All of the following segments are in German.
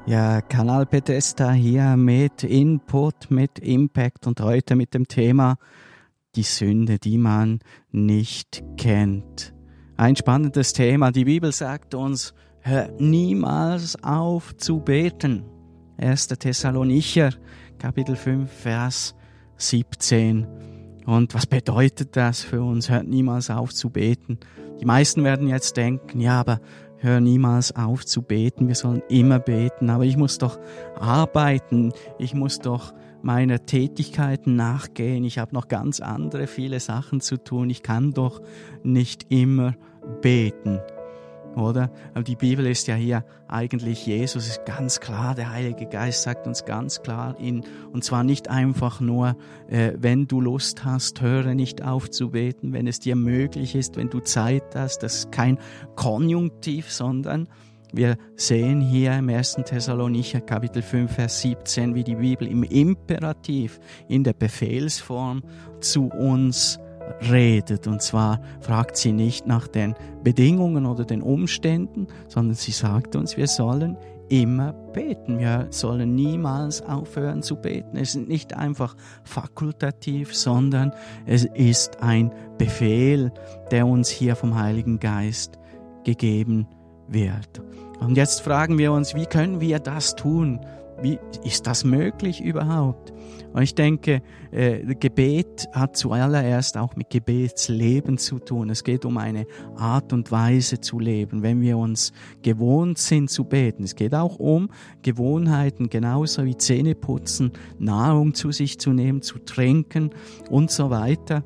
Ja, Kanal Bethesda hier mit Input, mit Impact und heute mit dem Thema die Sünde, die man nicht kennt. Ein spannendes Thema. Die Bibel sagt uns, hör niemals auf zu beten. 1. Thessalonicher, Kapitel 5, Vers 17. Und was bedeutet das für uns? Hört niemals auf zu beten. Die meisten werden jetzt denken, ja, aber hör niemals auf zu beten, wir sollen immer beten, aber ich muss doch arbeiten, ich muss doch meiner Tätigkeiten nachgehen, ich habe noch ganz andere, viele Sachen zu tun, ich kann doch nicht immer beten, oder? Aber die Bibel ist ja hier eigentlich, Jesus ist ganz klar, der Heilige Geist sagt uns ganz klar, und zwar nicht einfach nur, wenn du Lust hast, höre nicht auf zu beten, wenn es dir möglich ist, wenn du Zeit hast, das ist kein Konjunktiv, sondern wir sehen hier im 1. Thessalonicher Kapitel 5, Vers 17, wie die Bibel im Imperativ, in der Befehlsform zu uns redet. Und zwar fragt sie nicht nach den Bedingungen oder den Umständen, sondern sie sagt uns, wir sollen immer beten. Wir sollen niemals aufhören zu beten. Es ist nicht einfach fakultativ, sondern es ist ein Befehl, der uns hier vom Heiligen Geist gegeben wird. Und jetzt fragen wir uns, wie können wir das tun? Wie ist das möglich überhaupt? Und ich denke, Gebet hat zuallererst auch mit Gebetsleben zu tun. Es geht um eine Art und Weise zu leben, wenn wir uns gewohnt sind zu beten. Es geht auch um Gewohnheiten, genauso wie Zähneputzen, Nahrung zu sich zu nehmen, zu trinken und so weiter.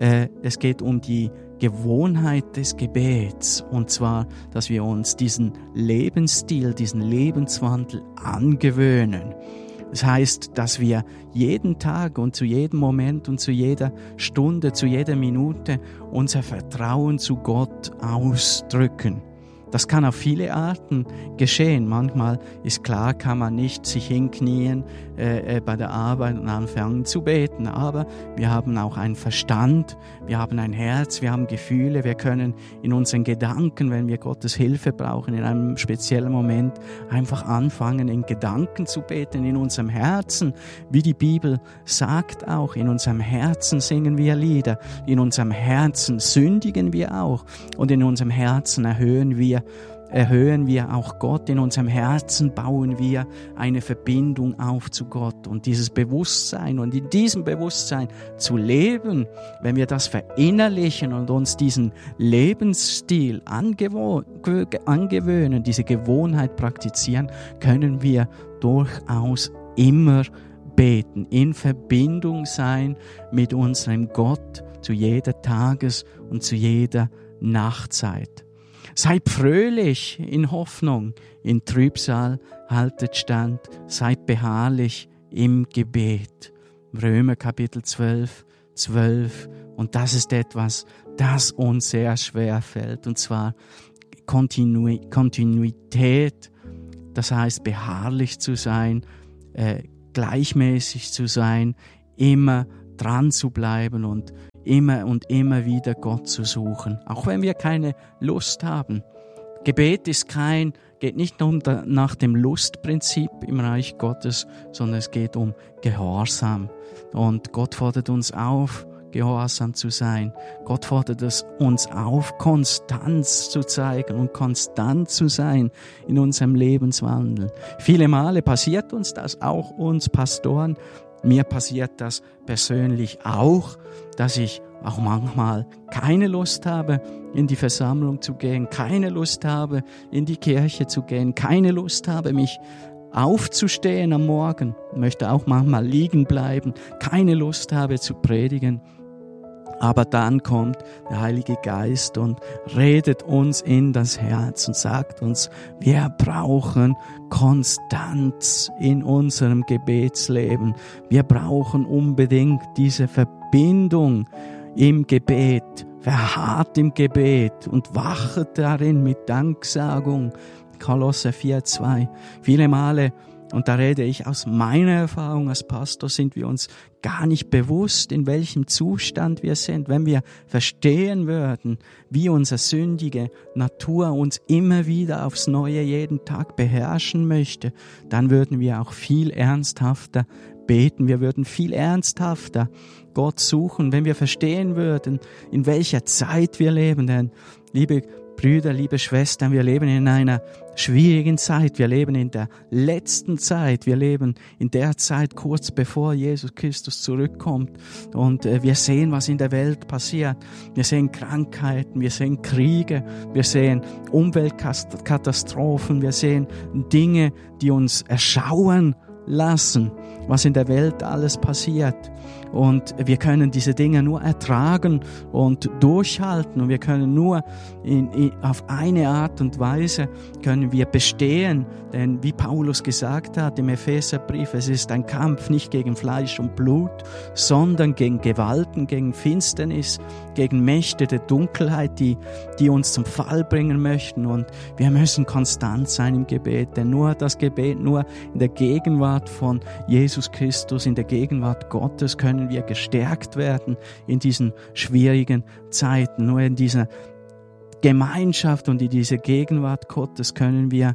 Es geht um die Gewohnheit des Gebets, und zwar, dass wir uns diesen Lebensstil, diesen Lebenswandel angewöhnen. Das heißt, dass wir jeden Tag und zu jedem Moment und zu jeder Stunde, zu jeder Minute unser Vertrauen zu Gott ausdrücken. Das kann auf viele Arten geschehen. Manchmal ist klar, kann man nicht sich hinknien bei der Arbeit und anfangen zu beten. Aber wir haben auch einen Verstand, wir haben ein Herz, wir haben Gefühle. Wir können in unseren Gedanken, wenn wir Gottes Hilfe brauchen, in einem speziellen Moment einfach anfangen, in Gedanken zu beten, in unserem Herzen. Wie die Bibel sagt auch, in unserem Herzen singen wir Lieder, in unserem Herzen sündigen wir auch und in unserem Herzen erhöhen wir auch Gott, in unserem Herzen bauen wir eine Verbindung auf zu Gott. Und dieses Bewusstsein und in diesem Bewusstsein zu leben, wenn wir das verinnerlichen und uns diesen Lebensstil angewöhnen, diese Gewohnheit praktizieren, können wir durchaus immer beten, in Verbindung sein mit unserem Gott zu jeder Tages- und zu jeder Nachtzeit. Seid fröhlich in Hoffnung, in Trübsal haltet stand, seid beharrlich im Gebet. Römer Kapitel 12. Und das ist etwas, das uns sehr schwer fällt, und zwar Kontinuität, das heißt beharrlich zu sein, gleichmäßig zu sein, immer dran zu bleiben und immer wieder Gott zu suchen, auch wenn wir keine Lust haben. Gebet geht nicht nur nach dem Lustprinzip im Reich Gottes, sondern es geht um Gehorsam. Und Gott fordert uns auf, gehorsam zu sein. Gott fordert uns auf, Konstanz zu zeigen und konstant zu sein in unserem Lebenswandel. Viele Male passiert uns das, auch uns Pastoren. Mir passiert das persönlich auch, dass ich auch manchmal keine Lust habe, in die Versammlung zu gehen, keine Lust habe, in die Kirche zu gehen, keine Lust habe, mich aufzustehen am Morgen, möchte auch manchmal liegen bleiben, keine Lust habe zu predigen. Aber dann kommt der Heilige Geist und redet uns in das Herz und sagt uns, wir brauchen Konstanz in unserem Gebetsleben. Wir brauchen unbedingt diese Verbindung im Gebet. Verharrt im Gebet und wachet darin mit Danksagung. Kolosser 4,2. Viele Male Und da rede ich aus meiner Erfahrung als Pastor, sind wir uns gar nicht bewusst, in welchem Zustand wir sind. Wenn wir verstehen würden, wie unsere sündige Natur uns immer wieder aufs Neue jeden Tag beherrschen möchte, dann würden wir auch viel ernsthafter beten. Wir würden viel ernsthafter Gott suchen, wenn wir verstehen würden, in welcher Zeit wir leben. Denn, liebe Brüder, liebe Schwestern, wir leben in einer schwierigen Zeit. Wir leben in der letzten Zeit. Wir leben in der Zeit kurz bevor Jesus Christus zurückkommt. Und wir sehen, was in der Welt passiert. Wir sehen Krankheiten, wir sehen Kriege, wir sehen Umweltkatastrophen, wir sehen Dinge, die uns erschauern lassen, was in der Welt alles passiert. Und wir können diese Dinge nur ertragen und durchhalten. Und wir können nur auf eine Art und Weise können wir bestehen. Denn wie Paulus gesagt hat im Epheserbrief, es ist ein Kampf nicht gegen Fleisch und Blut, sondern gegen Gewalten, gegen Finsternis, gegen Mächte der Dunkelheit, die uns zum Fall bringen möchten. Und wir müssen konstant sein im Gebet. Denn nur das Gebet, nur in der Gegenwart von Jesus Christus, in der Gegenwart Gottes können wir gestärkt werden in diesen schwierigen Zeiten. Nur in dieser Gemeinschaft und in dieser Gegenwart Gottes können wir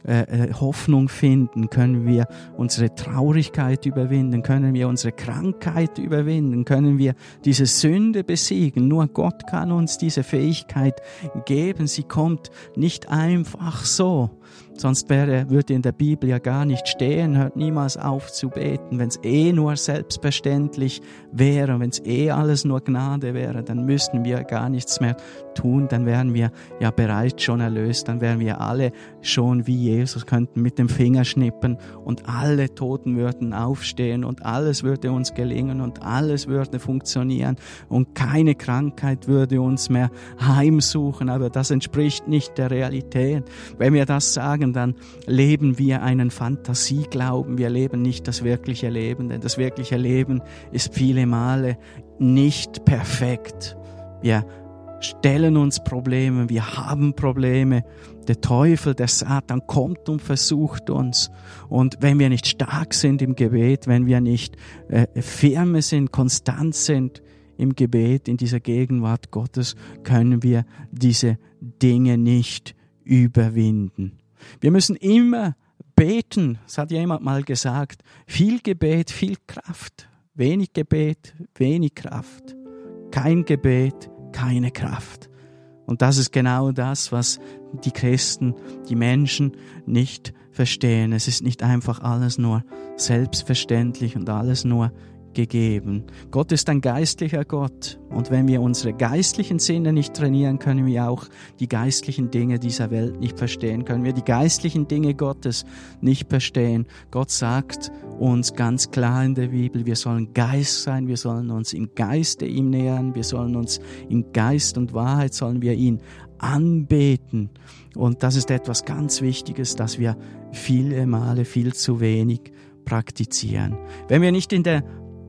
Hoffnung finden, können wir unsere Traurigkeit überwinden, können wir unsere Krankheit überwinden, können wir diese Sünde besiegen. Nur Gott kann uns diese Fähigkeit geben. Sie kommt nicht einfach so. Sonst würde in der Bibel ja gar nicht stehen, hört niemals auf zu beten. Wenn es nur selbstverständlich wäre, wenn es alles nur Gnade wäre, dann müssten wir gar nichts mehr tun, dann wären wir ja bereits schon erlöst, dann wären wir alle schon wie Jesus, könnten mit dem Finger schnippen und alle Toten würden aufstehen und alles würde uns gelingen und alles würde funktionieren und keine Krankheit würde uns mehr heimsuchen, aber das entspricht nicht der Realität. Wenn wir das sagen, dann leben wir einen Fantasieglauben, wir leben nicht das wirkliche Leben, denn das wirkliche Leben ist viele Male nicht perfekt. Wir stellen uns Probleme, wir haben Probleme. Der Teufel, der Satan kommt und versucht uns. Und wenn wir nicht stark sind im Gebet, wenn wir nicht firme sind, konstant sind im Gebet, in dieser Gegenwart Gottes, können wir diese Dinge nicht überwinden. Wir müssen immer beten, das hat jemand mal gesagt, viel Gebet, viel Kraft, wenig Gebet, wenig Kraft, kein Gebet, keine Kraft. Und das ist genau das, was die Christen, die Menschen nicht verstehen. Es ist nicht einfach alles nur selbstverständlich und alles nur gegeben. Gott ist ein geistlicher Gott und wenn wir unsere geistlichen Sinne nicht trainieren, können wir auch die geistlichen Dinge dieser Welt nicht verstehen, können wir die geistlichen Dinge Gottes nicht verstehen. Gott sagt uns ganz klar in der Bibel, wir sollen Geist sein, wir sollen uns im Geiste ihm nähern, wir sollen uns in Geist und Wahrheit, sollen wir ihn anbeten. Und das ist etwas ganz Wichtiges, das wir viele Male viel zu wenig praktizieren. Wenn wir nicht in der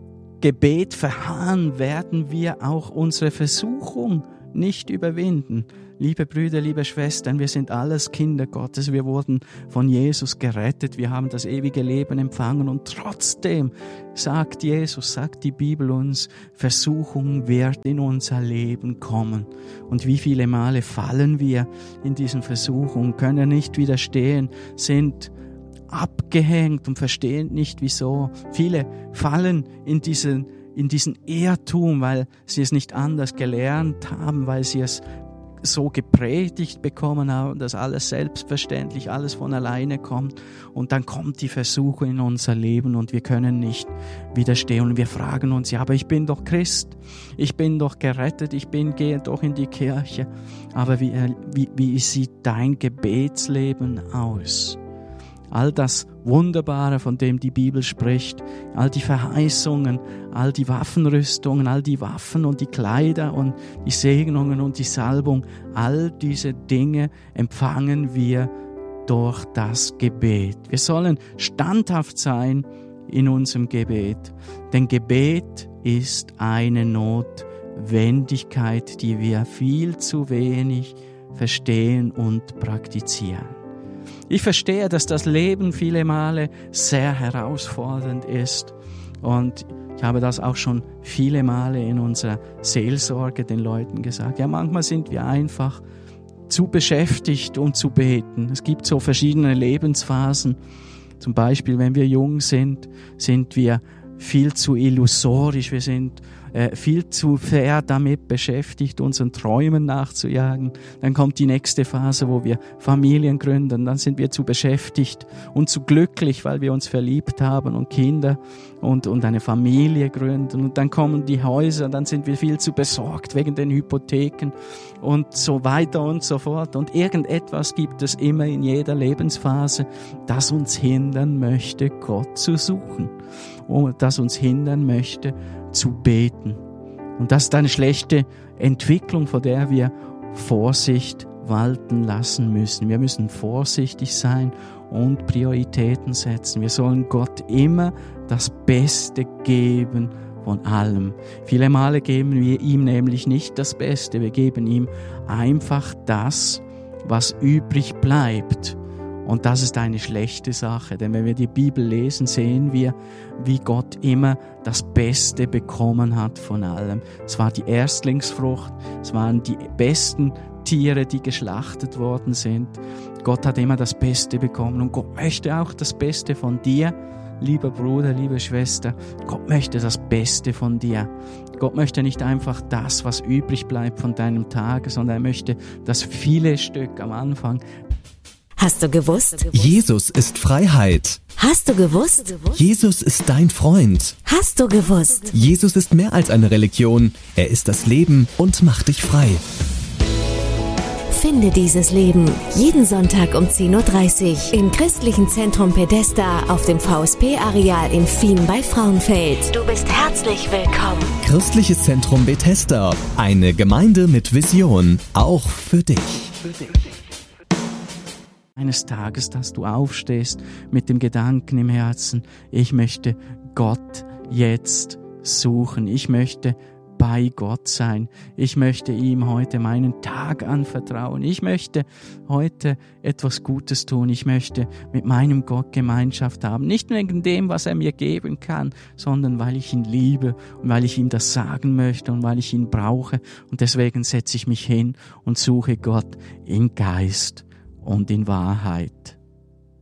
Gebet verharren, werden wir auch unsere Versuchung nicht überwinden. Liebe Brüder, liebe Schwestern, wir sind alles Kinder Gottes. Wir wurden von Jesus gerettet. Wir haben das ewige Leben empfangen. Und trotzdem sagt Jesus, sagt die Bibel uns, Versuchung wird in unser Leben kommen. Und wie viele Male fallen wir in diesen Versuchungen, können nicht widerstehen, sind abgehängt und verstehen nicht, wieso. Viele fallen in diesen Irrtum, weil sie es nicht anders gelernt haben, weil sie es so gepredigt bekommen haben, dass alles selbstverständlich, alles von alleine kommt. Und dann kommt die Versuchung in unser Leben und wir können nicht widerstehen. Und wir fragen uns, ja, aber ich bin doch Christ, ich bin doch gerettet, gehe doch in die Kirche. Aber wie sieht dein Gebetsleben aus? All das Wunderbare, von dem die Bibel spricht, all die Verheißungen, all die Waffenrüstungen, all die Waffen und die Kleider und die Segnungen und die Salbung, all diese Dinge empfangen wir durch das Gebet. Wir sollen standhaft sein in unserem Gebet, denn Gebet ist eine Notwendigkeit, die wir viel zu wenig verstehen und praktizieren. Ich verstehe, dass das Leben viele Male sehr herausfordernd ist. Und ich habe das auch schon viele Male in unserer Seelsorge den Leuten gesagt. Ja, manchmal sind wir einfach zu beschäftigt, um zu beten. Es gibt so verschiedene Lebensphasen. Zum Beispiel, wenn wir jung sind, sind wir viel zu illusorisch. Wir sind viel zu sehr damit beschäftigt, unseren Träumen nachzujagen. Dann kommt die nächste Phase, wo wir Familien gründen. Dann sind wir zu beschäftigt und zu glücklich, weil wir uns verliebt haben und Kinder und eine Familie gründen. Und dann kommen die Häuser, dann sind wir viel zu besorgt wegen den Hypotheken und so weiter und so fort. Und irgendetwas gibt es immer in jeder Lebensphase, das uns hindern möchte, Gott zu suchen. Und das uns hindern möchte, zu beten. Und das ist eine schlechte Entwicklung, vor der wir Vorsicht walten lassen müssen. Wir müssen vorsichtig sein und Prioritäten setzen. Wir sollen Gott immer das Beste geben von allem. Viele Male geben wir ihm nämlich nicht das Beste. Wir geben ihm einfach das, was übrig bleibt. Und das ist eine schlechte Sache, denn wenn wir die Bibel lesen, sehen wir, wie Gott immer das Beste bekommen hat von allem. Es war die Erstlingsfrucht, es waren die besten Tiere, die geschlachtet worden sind. Gott hat immer das Beste bekommen und Gott möchte auch das Beste von dir, lieber Bruder, liebe Schwester. Gott möchte das Beste von dir. Gott möchte nicht einfach das, was übrig bleibt von deinem Tag, sondern er möchte das viele Stück am Anfang. Hast du gewusst? Jesus ist Freiheit. Hast du gewusst? Jesus ist dein Freund. Hast du gewusst? Jesus ist mehr als eine Religion. Er ist das Leben und macht dich frei. Finde dieses Leben jeden Sonntag um 10.30 Uhr im Christlichen Zentrum Pedesta auf dem VSP-Areal in Fien bei Frauenfeld. Du bist herzlich willkommen. Christliches Zentrum Bethesda. Eine Gemeinde mit Vision. Auch für dich. Eines Tages, dass du aufstehst mit dem Gedanken im Herzen, ich möchte Gott jetzt suchen. Ich möchte bei Gott sein. Ich möchte ihm heute meinen Tag anvertrauen. Ich möchte heute etwas Gutes tun. Ich möchte mit meinem Gott Gemeinschaft haben. Nicht wegen dem, was er mir geben kann, sondern weil ich ihn liebe und weil ich ihm das sagen möchte und weil ich ihn brauche. Und deswegen setze ich mich hin und suche Gott in Geist und in Wahrheit.